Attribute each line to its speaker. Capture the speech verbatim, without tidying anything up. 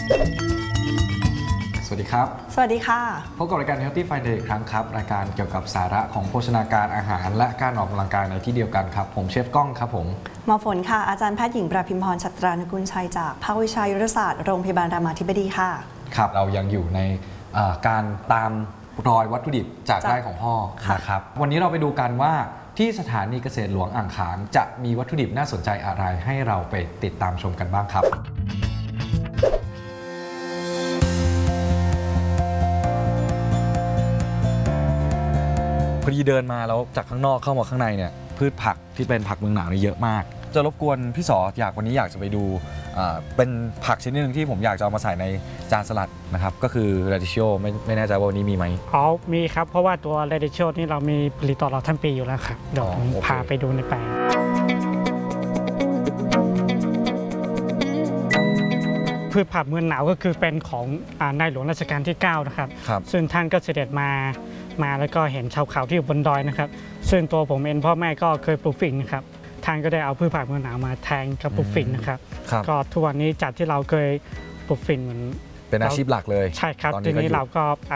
Speaker 1: สวัสดีครับ
Speaker 2: สวัสดีค่ะ
Speaker 1: พบกับรายการ Healthy Friday อีกครั้งครับรายการเกี่ยวกับสาระของโภชนาการอาหารและการออกกำลังกายในที่เดียวกันครับผมเชฟก้องครับผม
Speaker 2: หมอฝนค่ะอาจารย์แพทย์หญิงประพิมพรชัตรานุกุลชัยจากภาควิชายุรศาสตร์โรงพยาบาลรามาธิบดีค่ะ
Speaker 1: ครับเรายังอยู่ในการตามรอยวัตถุดิบจากไร่ของพ่อนะครับวันนี้เราไปดูกันว่าที่สถานีเกษตรหลวงอ่างขางจะมีวัตถุดิบน่าสนใจอะไรให้เราไปติดตามชมกันบ้างครับพอดีเดินมาแล้วจากข้างนอกเข้ามาข้างในเนี่ยพืชผักที่เป็นผักเมืองหนาวนี่เยอะมากจะรบกวนพี่สออยากวันนี้อยากจะไปดูเป็นผักชนิดหนึ่งที่ผมอยากจะเอามาใส่ในจานสลัดนะครับก็คือ radicchio ไม่ไม่แน่ใจว่าวันนี้มีไหม
Speaker 3: อ๋อมีครับเพราะว่าตัว radicchio นี่เรามีผลิตตลอดทั้งปีอยู่แล้วครับเดี๋ยวผมพาไปดูในแปลงพืชผักเมืองหนาวก็คือเป็นของในหลวงรัชกาลที่เก้านะครับซึ่งท่านก็เสด็จมามาแล้วก็เห็นชาวเขาที่อยู่บนดอยนะครับซึ่งตัวผมเองพ่อแม่ก็เคยปลูกฝิ่นนะครับท่านก็ได้เอาพืชผักเมืองหนาวมาแทงกับปลูกฝิ่นนะครับก็ทุกวันนี้จากที่เราเคยปลูกฝิ่นเหมือน
Speaker 1: เป็นอาชีพหลักเลย
Speaker 3: ใช่ครับทีนี้เราก็